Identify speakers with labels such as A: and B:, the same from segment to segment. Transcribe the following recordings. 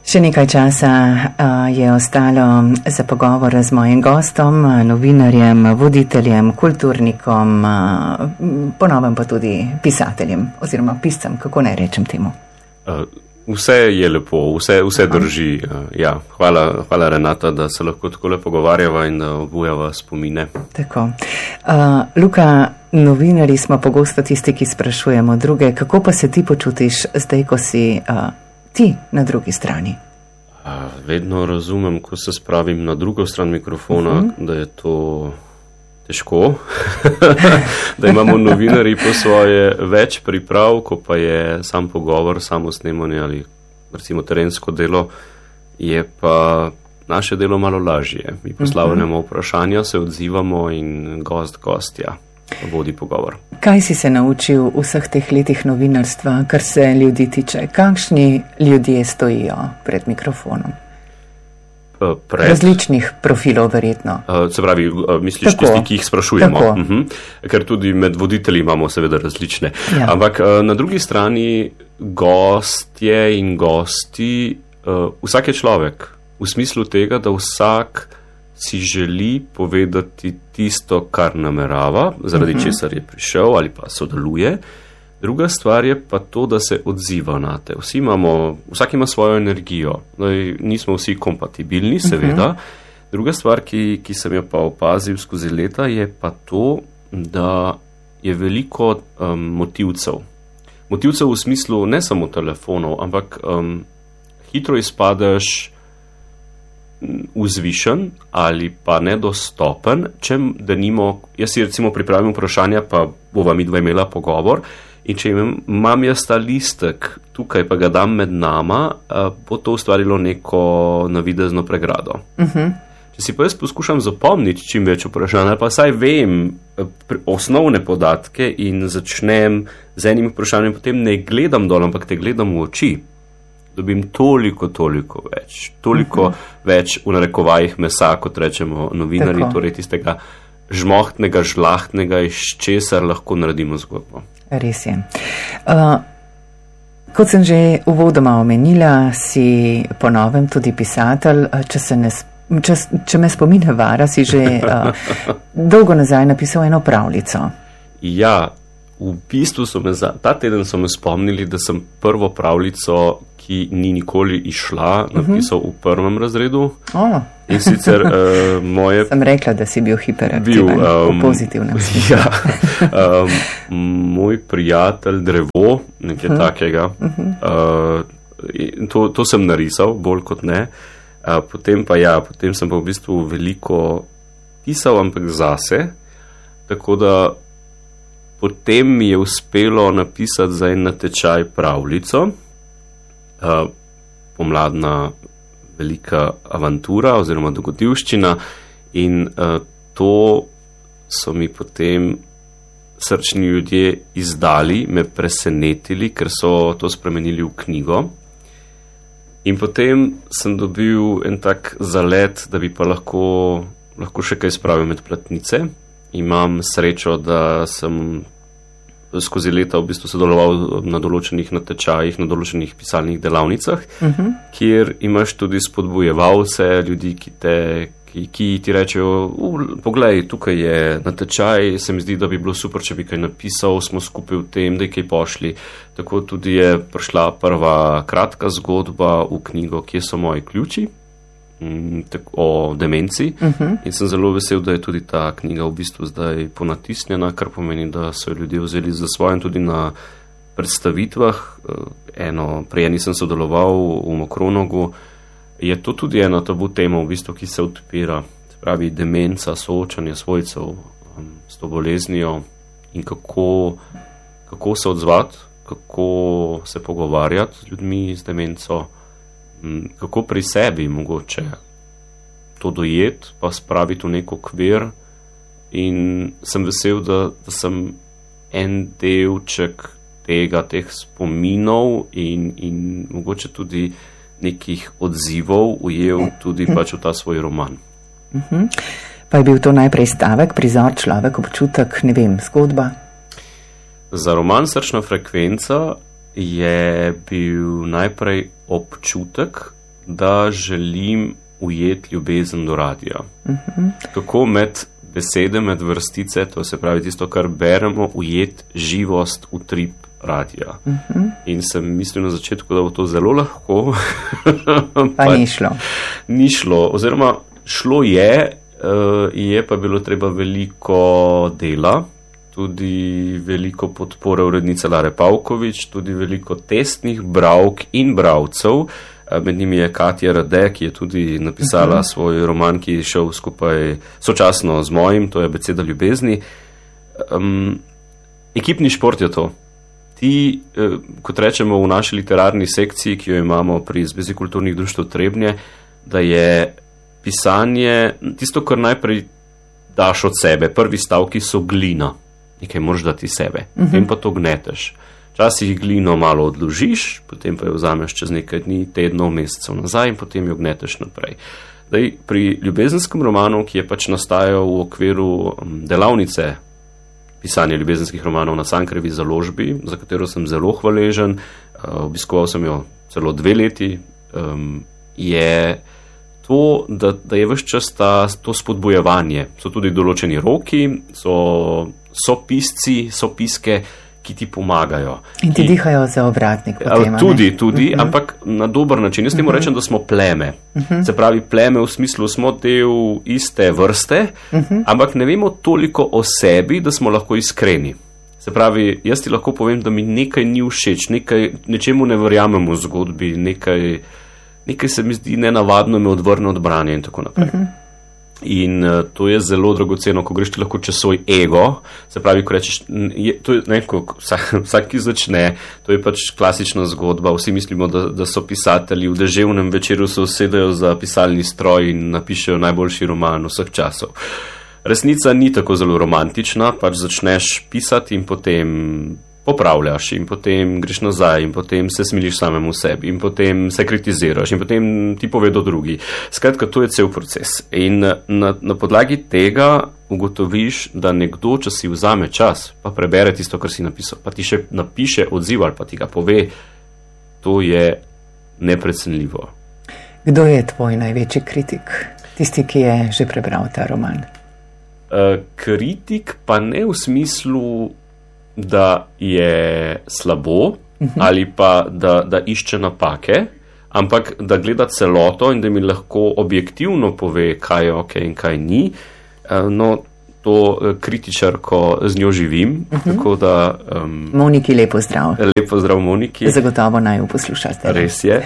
A: Še nekaj časa je ostalo za pogovor z mojim gostom, novinarjem, voditeljem, kulturnikom, ponovem pa tudi pisateljem oziroma piscem, kako naj rečem temu.
B: Vse je lepo, vse drži. Ja, hvala Renata, da se lahko takole pogovarjava in da obujava spomine.
A: Tako. Luka, novinarji smo pogosto tisti, ki sprašujemo druge, kako pa se ti počutiš zdaj, ko si ti na drugi strani?
B: Vedno razumem, ko se spravim na drugo stran mikrofona, da je to težko, da imamo novinarji po svoje več priprav, ko pa je sam pogovor, samo snemanje ali recimo terensko delo, je pa naše delo malo lažje. Mi poslavljamo vprašanja, se odzivamo in gostja vodi pogovor.
A: Kaj si se naučil v vseh teh letih novinarstva, kar se ljudi tiče? Kakšni ljudje stojijo pred mikrofonom? Različnih profilov verjetno.
B: Se pravi, misliš tisti, ki jih sprašujemo? Ker tudi med voditelji imamo seveda različne. Ja. Ampak na drugi strani gostje in gosti, vsak je človek. V smislu tega, da vsak si želi povedati tisto, kar namerava, zaradi česar je prišel ali pa sodeluje. Druga stvar je pa to, da se odziva na te. Vsak ima svojo energijo. Nismo vsi kompatibilni, seveda. Druga stvar, ki sem jo pa opazil skozi leta, je pa to, da je veliko motivcev. Motivcev v smislu ne samo telefonov, ampak hitro izpadeš vzvišen ali pa nedostopen, jaz si recimo pripravim vprašanja, pa bova midva imela pogovor, in če imam jaz ta listek tukaj, pa ga dam med nama, bo to ustvarilo neko navidezno pregrado. Če si pa jaz poskušam zapomniti čim več vprašanj, ali pa saj vem osnovne podatke in začnem z enim vprašanjem, potem ne gledam dol, ampak te gledam v oči, dobim toliko več. Toliko več v narekovajih mesa, kot rečemo novinarji, torej tistega žmohtnega, žlahtnega, iz česar lahko naredimo zgodbo.
A: Res je. Kot sem že uvodoma omenila, si po novem tudi pisatelj. Če me spomin ne vara, si že dolgo nazaj napisal eno pravljico.
B: Ja, v bistvu ta teden so me spomnili, da sem prvo pravljico, ki ni nikoli išla, napisal v 1. razredu. In sicer moje...
A: Sem rekla, da si bil hiperaktiven, v pozitivnem smislu.
B: Ja, moj prijatelj Drevo, nekaj takega, to sem narisal, bolj kot ne. Potem sem pa v bistvu veliko pisal, ampak zase, tako da potem mi je uspelo napisati za en natečaj pravljico, pomladna velika avantura oziroma dogodivščina, in to so mi potem srčni ljudje izdali, me presenetili, ker so to spremenili v knjigo. In potem sem dobil en tak zalet, da bi pa lahko še kaj spravil med platnice. Imam srečo, da sem skozi leta v bistvu sodeloval na določenih natečajih, na določenih pisalnih delavnicah, kjer imaš tudi spodbujevalce, ljudi, ki ti rečejo, poglej, tukaj je natečaj, se mi zdi, da bi bilo super, če bi kaj napisal, smo skupaj v tem, da je kaj pošli. Tako tudi je prišla prva kratka zgodba v knjigo Kje so moji ključi, o demenci, in sem zelo vesel, da je tudi ta knjiga v bistvu zdaj ponatisnjena, kar pomeni, da so ljudje vzeli za svoje tudi na predstavitvah. Prej nisem sodeloval v Mokronogu, je to tudi ena tabu tema v bistvu, ki se odpira, se pravi demenca, soočanje svojcev s to boleznijo in kako se odzvati, kako se pogovarjati z ljudmi z demenco, kako pri sebi mogoče to dojeti, pa spraviti v nek okvir, in sem vesel, da sem en delček teh spominov in mogoče tudi nekih odzivov ujel tudi pač v ta svoj roman.
A: Pa je bil to najprej stavek, prizor, človek, občutek, ne vem, zgodba?
B: Za roman Srčna frekvenca je bil najprej občutek, da želim ujeti ljubezen do radia. Kako med besede, med vrstice, to se pravi tisto, kar beremo, ujeti živost, utrip radia. In sem mislil na začetku, da bo to zelo lahko.
A: Pa ni šlo.
B: Ni šlo, oziroma šlo je pa bilo treba veliko dela, tudi veliko podpore urednice Lare Pavkovič, tudi veliko testnih bralk in bralcev. Med njimi je Katja Rade, ki je tudi napisala svoj roman, ki je šel skupaj sočasno z mojim, to je Beseda ljubezni. Ekipni šport je to. Ti, kot rečemo v naši literarni sekciji, ki jo imamo pri Zvezi kulturnih društev Trebnje, da je pisanje tisto, kar najprej daš od sebe. Prvi stavki so glina. Nekaj moraš dati sebe. Potem pa to gneteš. Včasih glino malo odložiš, potem pa jo vzameš čez nekaj dni, tednov, mesecev nazaj in potem jo gneteš naprej. Daj, pri ljubezenskem romanu, ki je pač nastajal v okviru delavnice pisanja ljubezenskih romanov na Cankarjevi založbi, za katero sem zelo hvaležen, obiskoval sem jo celo 2 leti, je to, da je ves čas to spodbujevanje. So tudi določeni roki, so pisci, so piske, ki ti pomagajo.
A: In ti dihajo za ovratnik potem,
B: Tudi, ampak na dober način. Jaz temu rečem, da smo pleme. Se pravi, pleme v smislu smo del iste vrste, ampak ne vemo toliko o sebi, da smo lahko iskreni. Se pravi, jaz ti lahko povem, da mi nekaj ni všeč, nečemu ne verjamem v zgodbi, nekaj se mi zdi nenavadno, me odvrne od branja in tako naprej. In to je zelo dragoceno, ko greš ti lahko čez svoj ego, se pravi, ko rečeš, vsak, ki začne, to je pač klasična zgodba, vsi mislimo, da so pisatelji v deževnem večeru se usedajo za pisalni stroj in napišejo najboljši roman vseh časov. Resnica ni tako zelo romantična, pač začneš pisati in potem popravljaš in potem greš nazaj in potem se smiliš samemu sebi in potem se kritiziraš in potem ti povedo drugi. Skratka, to je cel proces. In na podlagi tega ugotoviš, da nekdo, če si vzame čas, pa prebere tisto, kar si napisal, pa ti še napiše odziv ali pa ti ga pove, to je neprecenljivo.
A: Kdo je tvoj največji kritik? Tisti, ki je že prebral ta roman?
B: Kritik pa ne v smislu, da je slabo ali pa da išče napake, ampak da gleda celoto in da mi lahko objektivno pove, kaj je ok in kaj ni. No, to kritičarko z njo živim. Tako da,
A: Moniki, lepo zdrav.
B: Lepo zdrav, Moniki.
A: Zagotovo naj jo poslušate.
B: Res je.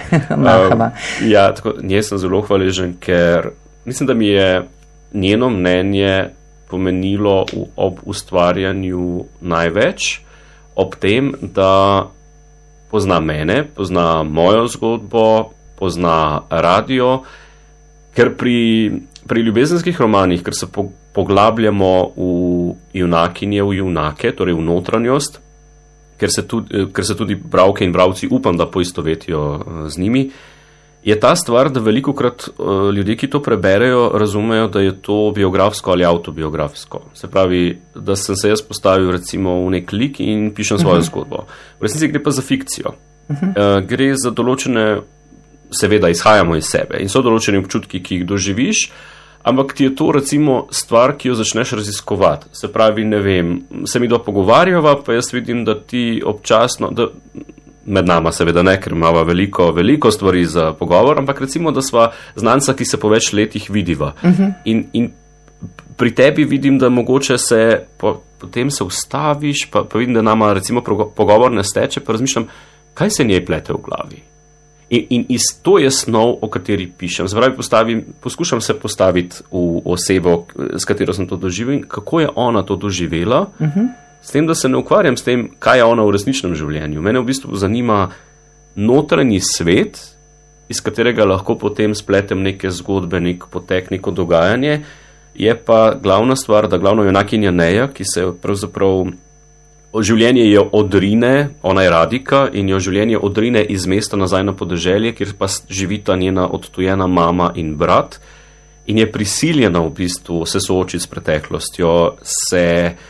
B: Njej sem zelo hvaležen, ker mislim, da mi je njeno mnenje pomenilo ob ustvarjanju največ, ob tem, da pozna mene, pozna mojo zgodbo, pozna radio, ker pri ljubezenskih romanih, ker se poglabljamo v junakinje, v junake, torej v notranjost, ker se tudi bralke in bralci upam, da poistovetijo z njimi, je ta stvar, da velikokrat ljudje, ki to preberejo, razumejo, da je to biografsko ali autobiografsko. Se pravi, da sem se jaz postavil recimo v nek lik in pišem svojo zgodbo. V resnici gre pa za fikcijo. Gre za določene, seveda izhajamo iz sebe in so določeni občutki, ki jih doživiš, ampak ti je to recimo stvar, ki jo začneš raziskovati. Se pravi, ne vem, se mi pogovarjava, pa jaz vidim, da ti občasno, med nama seveda ne, ker imava veliko stvari za pogovor, ampak recimo, da sva znanca, ki se po več letih vidiva. In pri tebi vidim, da mogoče se potem se ustaviš, pa vidim, da nama recimo pogovor ne steče, pa razmišljam, kaj se njej plete v glavi. In to je snov, o kateri pišem. Zpravi, poskušam se postaviti v osebo, s katero sem to doživel, kako je ona to doživela, s tem, da se ne ukvarjam s tem, kaj je ona v resničnem življenju. Mene v bistvu zanima notranji svet, iz katerega lahko potem spletem neke zgodbe, nek potek, neko dogajanje. Je pa glavna stvar, da glavno junakinja Neja, ki se pravzaprav življenje jo odrine, ona je radika in jo življenje odrine iz mesta nazaj na podeželje, kjer pa živita njena odtujena mama in brat in je prisiljena v bistvu se soočiti s preteklostjo, se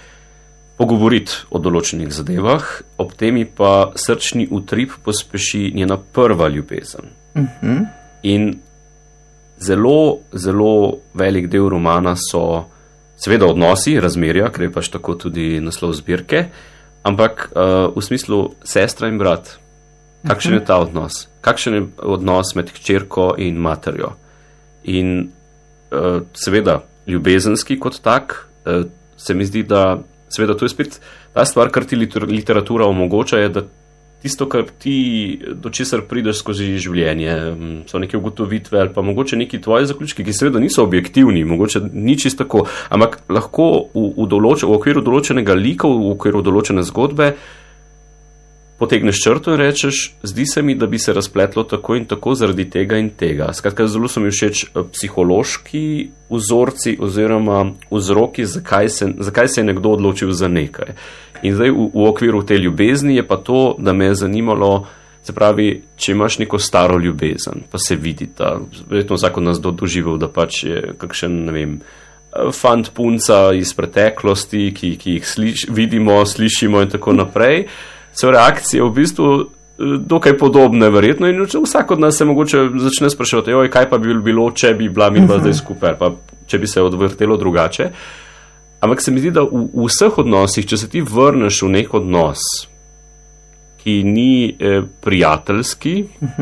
B: pogovoriti o določenih zadevah, ob temi pa srčni utrip pospeši njena prva ljubezen. In zelo, zelo velik del romana so seveda odnosi, razmerja, ker je pač tako tudi naslov zbirke, ampak v smislu sestra in brat. Kakšen je ta odnos? Kakšen je odnos med hčerko in materjo? In seveda ljubezenski kot tak, se mi zdi, da seveda to je spet ta stvar, kar ti literatura omogoča, je, da tisto, kar ti do česar prideš skozi življenje, so neke ugotovitve ali pa mogoče neki tvoji zaključki, ki seveda niso objektivni, mogoče ni čisto tako, ampak lahko v okviru določenega lika, v okviru določene zgodbe potegneš črto in rečeš, zdi se mi, da bi se razpletlo tako in tako zaradi tega in tega. Skratka, zelo so mi všeč psihološki vzorci oziroma vzroki, zakaj se je nekdo odločil za nekaj. In zdaj v okviru te ljubezni je pa to, da me je zanimalo, se pravi, če imaš neko staro ljubezen, pa se vidi ta, verjetno vsak od nas doživel, da pač je kakšen, ne vem, fant, punca iz preteklosti, ki jih vidimo, slišimo in tako naprej, so reakcije v bistvu dokaj podobne verjetno in vsak od nas se mogoče začne spraševati, kaj pa bi bilo, če bi bila midva zdaj skupaj, pa če bi se odvrtelo drugače. Ampak se mi zdi, da v vseh odnosih, če se ti vrneš v nek odnos, ki ni prijateljski,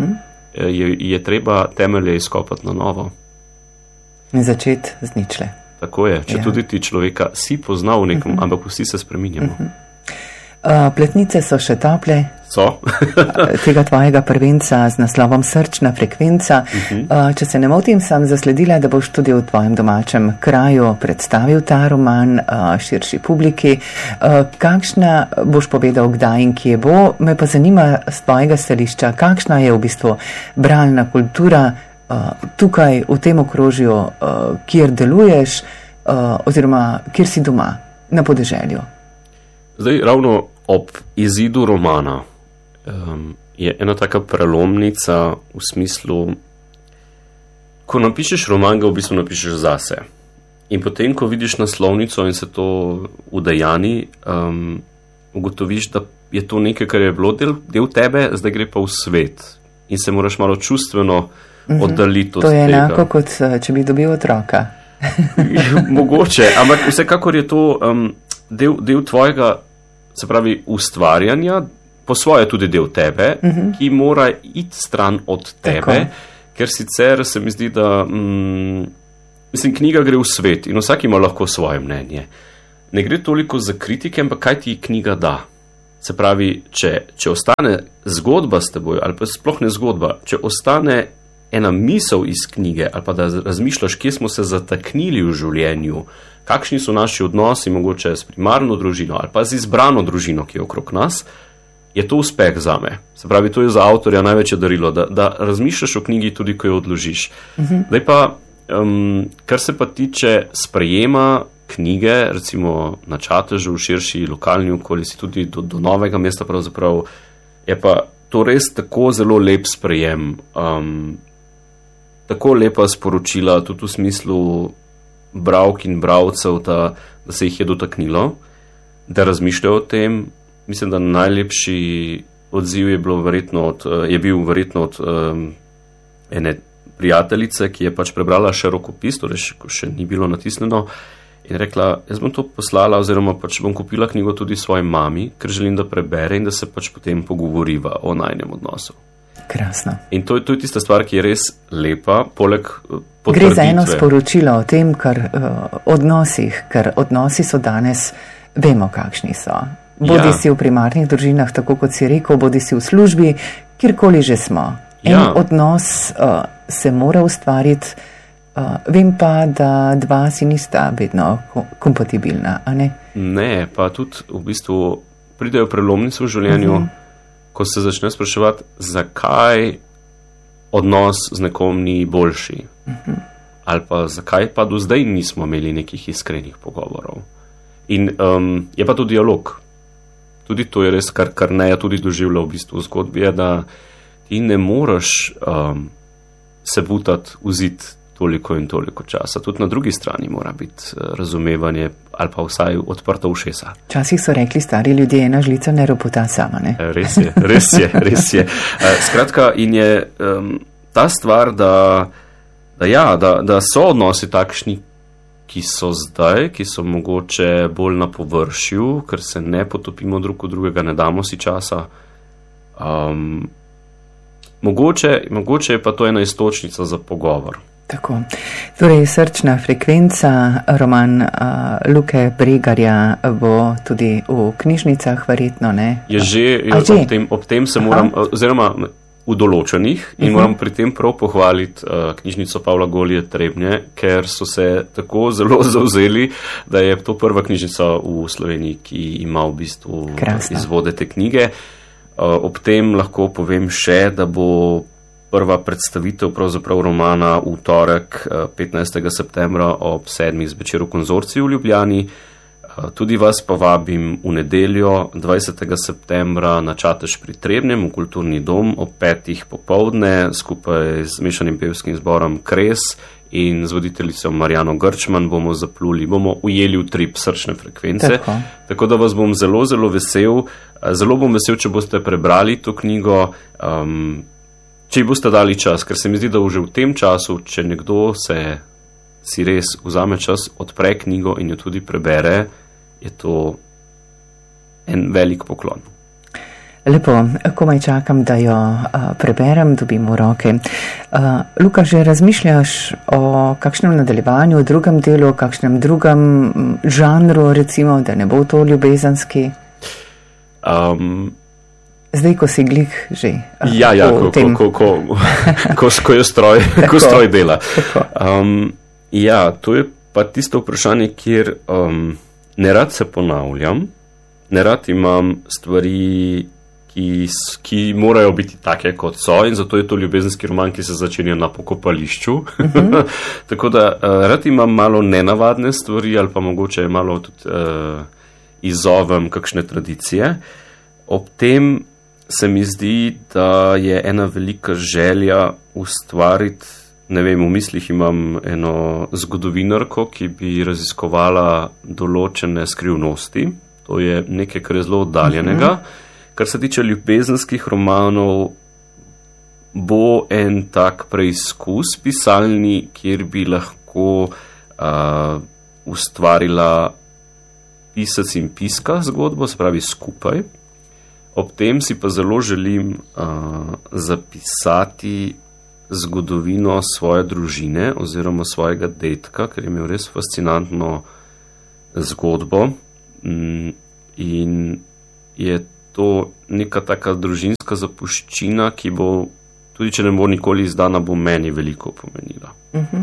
B: je treba temelje izkopati na novo.
A: In začeti z ničle.
B: Tako je, če tudi ti človeka si poznal v nekom, ampak vsi se spreminjamo.
A: Pletnice so še tople.
B: So.
A: Tega tvojega prvenca z naslovom Srčna frekvenca. Če se ne motim, sem zasledila, da boš tudi v tvojem domačem kraju predstavil ta roman širši publiki. Kakšna boš povedal, kdaj in kje bo? Me pa zanima z tvojega stališča, kakšna je v bistvu bralna kultura tukaj v tem okrožju, kjer deluješ oziroma kjer si doma, na podeželju.
B: Zdaj, ravno ob izidu romana je ena taka prelomnica v smislu, ko napišeš roman, ga v bistvu napišeš zase. In potem, ko vidiš naslovnico in se to udejani, ugotoviš, da je to nekaj, kar je bilo del tebe, zdaj gre pa v svet. In se moraš malo čustveno oddaliti od tega.
A: To je enako, kot če bi dobil otroka.
B: Mogoče, ampak vsekakor je to del tvojega, se pravi, ustvarjanja, po svoje tudi del tebe, ki mora iti stran od tebe, ker sicer se mi zdi, da mislim, knjiga gre v svet in vsak ima lahko svoje mnenje. Ne gre toliko za kritike, ampak kaj ti knjiga da. Se pravi, če ostane zgodba s teboj, ali pa sploh ne zgodba, če ostane ena misel iz knjige, ali pa da razmišljaš, kje smo se zataknili v življenju, kakšni so naši odnosi, mogoče s primarno družino ali pa z izbrano družino, ki je okrog nas, je to uspeh zame. Se pravi, to je za avtorja največje darilo, da razmišljaš o knjigi tudi, ko jo odložiš. Zdaj pa, kar se pa tiče sprejema knjige, recimo na Čatežu, v širši lokalni okolici, tudi do Novega mesta pravzaprav, je pa to res tako zelo lep sprejem. Tako lepa sporočila, tudi v smislu bralk in bralcev, da se jih je dotaknilo, da razmišljajo o tem. Mislim, da najlepši odziv je bil verjetno od ene prijateljice, ki je pač prebrala še rokopis, torej ko še ni bilo natisnjeno, in rekla, jaz bom to poslala oziroma pač bom kupila knjigo tudi svoji mami, ker želim, da prebere in da se pač potem pogovoriva o najnem odnosu.
A: Krasno.
B: In to je tista stvar, ki je res lepa, poleg potrditve.
A: Gre za eno sporočilo o tem, odnosih, ker odnosi so danes, vemo, kakšni so. Bodi si v primarnih družinah, tako kot si rekel, bodi si v službi, kjerkoli že smo. En odnos se mora ustvariti, vem pa, da dva si nista vedno kompatibilna, a ne?
B: Ne, pa tudi v bistvu pridejo prelomnice v življenju, ko se začne spraševati, zakaj odnos z nekom ni boljši. Ali pa zakaj pa do zdaj nismo imeli nekih iskrenih pogovorov. In je pa to dialog. Tudi to je res, kar Neja tudi doživlja v bistvu v zgodbi, je, da ti ne moreš se butati v zid toliko in toliko časa. Tudi na drugi strani mora biti razumevanje ali pa vsaj odprta ušesa.
A: Včasih so rekli stari ljudje, ena žlica ne ropota sama, ne?
B: Res je. Skratka, in je ta stvar, da so odnosi takšni, ki so zdaj, ki so mogoče bolj na površju, ker se ne potopimo drug v drugega, ne damo si časa. Mogoče je pa to ena istočnica za pogovor.
A: Tako. Torej, Srčna frekvenca, roman Luke Bregarja bo tudi v knjižnicah, verjetno, ne?
B: Je že, ob tem se moram, oziroma v določenih, in moram pri tem prav pohvaliti knjižnico Pavla Golije Trebnje, ker so se tako zelo zavzeli, da je to prva knjižnica v Sloveniji, ki ima v bistvu izvode te knjige. Ob tem lahko povem še, da bo prva predstavitev pravzaprav romana v torek 15. septembra ob 7. zvečer v Konzorciju v Ljubljani. Tudi vas pa vabim v nedeljo 20. septembra na Čatež pri Trebnjem v Kulturni dom ob 5. popoldne skupaj z mešanim pevskim zborom Kres in z voditeljico Marjano Grčman bomo zapluli, bomo ujeli v trip Srčne frekvence. Tako da vas bom zelo, zelo vesel. Zelo bom vesel, če boste prebrali to knjigo, če ji boste dali čas, ker se mi zdi, da že v tem času, če nekdo si res vzame čas, odpre knjigo in jo tudi prebere, je to en velik poklon.
A: Lepo, komaj čakam, da jo preberem, dobim v roke. Luka, že razmišljaš o kakšnem nadaljevanju, o drugem delu, o kakšnem drugem žanru, recimo, da ne bo to ljubezenski? Zdaj, ko si glih že. Ko je stroj dela. To je pa tisto vprašanje, kjer ne rad se ponavljam, ne rad imam stvari, ki morajo biti take, kot so, in zato je to ljubezenski roman, ki se začenja na pokopališču. Tako da rad imam malo nenavadne stvari ali pa mogoče malo tudi izzovem kakšne tradicije. Ob tem se mi zdi, da je ena velika želja ustvariti, ne vem, v mislih imam eno zgodovinarko, ki bi raziskovala določene skrivnosti. To je nekaj, kar je zelo oddaljenega. Kar se tiče ljubezenskih romanov, bo en tak preizkus pisalni, kjer bi lahko ustvarila pisec in piska zgodbo, se pravi skupaj. Ob tem si pa zelo želim zapisati zgodovino svoje družine oziroma svojega dedka, ker je imel res fascinantno zgodbo in je to neka taka družinska zapuščina, ki bo, tudi če ne bo nikoli izdana, bo meni veliko pomenila.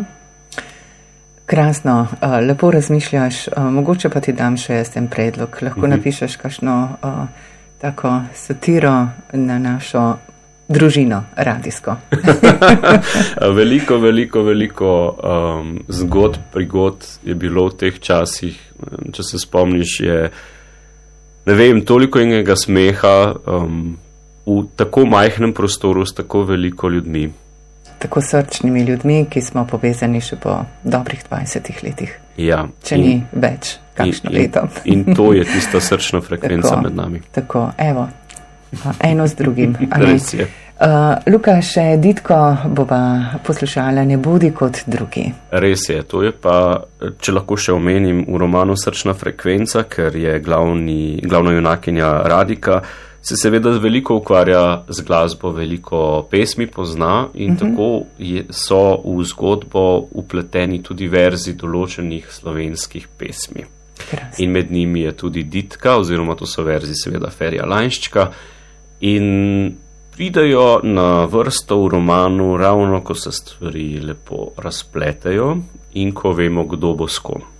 A: Krasno, lepo razmišljaš, mogoče pa ti dam še jaz ten predlog. Lahko napišeš kakšno tako satiro na našo družino radijsko. Veliko zgodb, prigod je bilo v teh časih. Če se spomniš, je, ne vem, toliko enega smeha v tako majhnem prostoru s tako veliko ljudmi. Tako srčnimi ljudmi, ki smo povezani še po dobrih 20 letih. Ja. Če ni več kakšno leto. In to je tista srčna frekvenca med nami. Tako, evo. Eno z drugim. Res je. Luka, še Ditko bova poslušala, Ne bodi kot drugi. Res je, to je pa, če lahko še omenim, v romanu Srčna frekvenca, ker je glavna junakinja Radika, se seveda veliko ukvarja z glasbo, veliko pesmi pozna in tako so v zgodbo upleteni tudi verzi določenih slovenskih pesmi. Krasno. In med njimi je tudi Ditka, oziroma to so verzi seveda Ferija Lainščka, in pridajo na vrsto v romanu ravno, ko se stvari lepo razpletejo in ko vemo, kdo bo s kom.